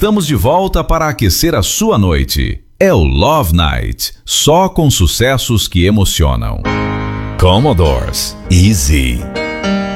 Estamos de volta para aquecer a sua noite. É o Love Night, só com sucessos que emocionam. Commodores, Easy.